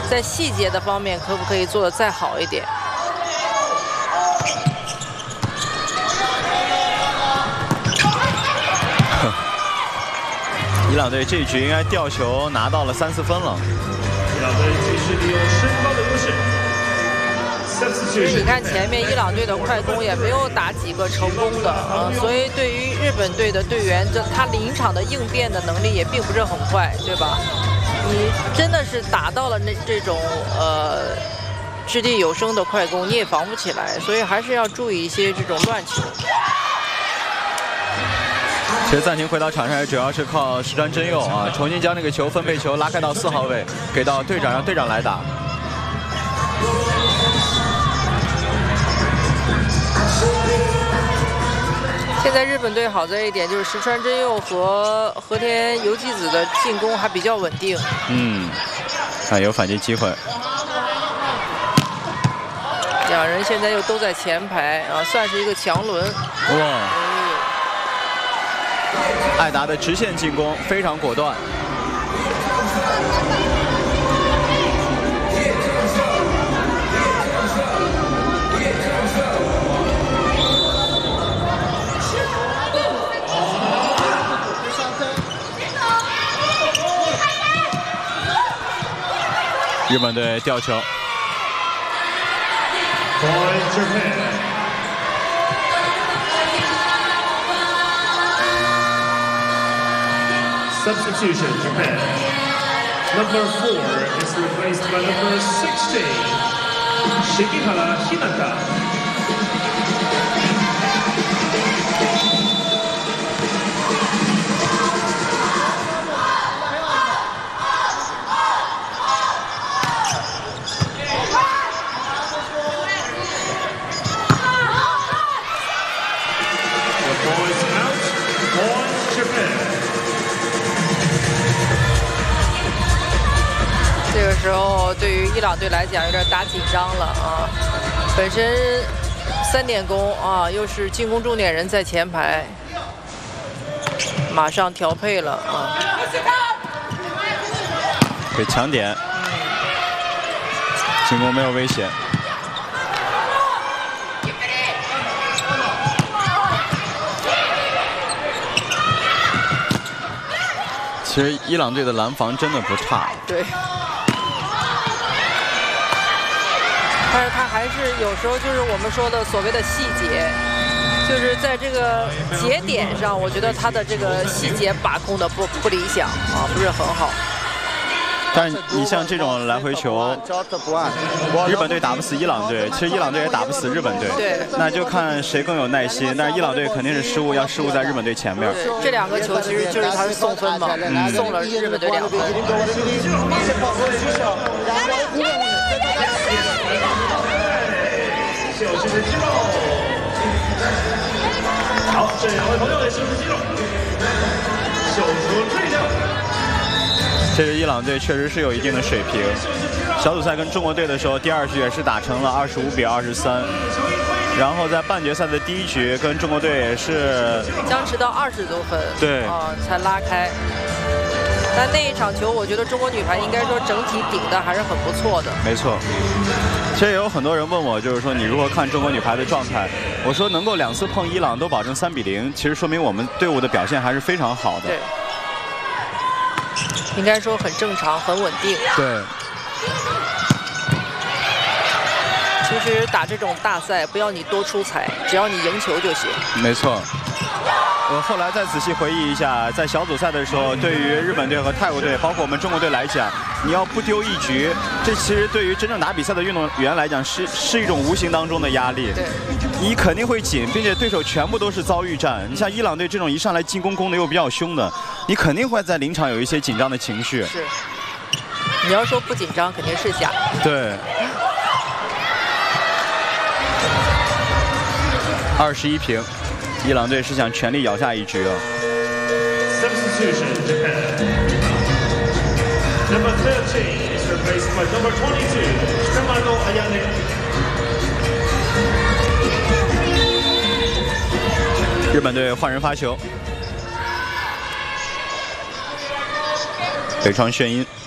在细节的方面可不可以做得再好一点？ 伊朗队这一局应该吊球拿到了3、4分了。 伊朗队继续利用身高的优势。 其实你看前面伊朗队的快攻也没有打几个成功的啊，所以对于日本队的队员，他临场的应变的能力也并不是很快，对吧？你真的是打到了这种掷地有声的快攻，你也防不起来，所以还是要注意一些这种乱球。 其实暂停回到场上也主要是靠石川真佑啊，重新将这个球分配球拉开到4号位，给到队长，让队长来打。 现在日本队好在一点就是石川真佑和和田由纪子的进攻还比较稳定。 看有反击机会。 两人现在又都在前排啊，算是一个强轮。 哇！艾达的直线进攻非常果断。日本队吊球。 Substitution, Japan. Number 4 is replaced by number 16, Shigihara Hinata. 这个时候对于伊朗队来讲有点打紧张了啊，本身3点攻啊，又是进攻重点人在前排，马上调配了啊。 给抢点，进攻没有危险。其实伊朗队的拦防真的不差。 对。但是他还是有时候就是我们说的所谓的细节，就是在这个节点上，我觉得他的这个细节把控的不理想啊，不是很好。 但是你像这种来回球，日本队打不死伊朗队，其实伊朗队也打不死日本队。 对， 那就看谁更有耐心。但是伊朗队肯定是要失误在日本队前面。 对，这2个球其实就是他是送分嘛，送了日本队2分。 休息的肌肉，好，这2位朋友也休息肌肉，秀出力量。 这支伊朗队确实是有一定的水平。小组赛跟中国队的时候，第2局也是打成了25比23，然后在半决赛的第1局跟中国队也是僵持到20多分， 对啊，才拉开。但那一场球，我觉得中国女排应该说整体顶的还是很不错的。 没错。其实也有很多人问我，就是说你如何看中国女排的状态？我说能够2次碰伊朗都保证3比0，其实说明我们队伍的表现还是非常好的。 对，应该说很正常，很稳定。 对。 其实打这种大赛，不要你多出彩，只要你赢球就行。 没错。我后来再仔细回忆一下，在小组赛的时候，对于日本队和泰国队，包括我们中国队来讲，你要不丢1局，这其实对于真正打比赛的运动员来讲，是一种无形当中的压力。 对， 你肯定会紧，并且对手全部都是遭遇战。你像伊朗队这种一上来进攻攻的又比较凶的，你肯定会在临场有一些紧张的情绪。 是，你要说不紧张，肯定是假。 对。21平。伊朗队是想全力咬下1局啊。 Substitution, Japan. Number 13 is replaced by number 22, Shimano Ayane. 日本队换人发球，北川炫音。